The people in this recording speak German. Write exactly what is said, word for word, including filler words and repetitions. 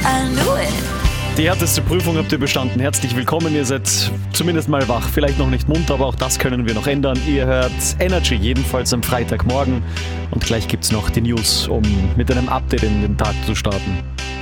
I knew it. Die härteste Prüfung habt ihr bestanden. Herzlich willkommen, ihr seid zumindest mal wach. Vielleicht noch nicht munter, aber auch das können wir noch ändern. Ihr hört Energy, jedenfalls am Freitagmorgen. Und gleich gibt's noch die News, um mit einem Update in den Tag zu starten.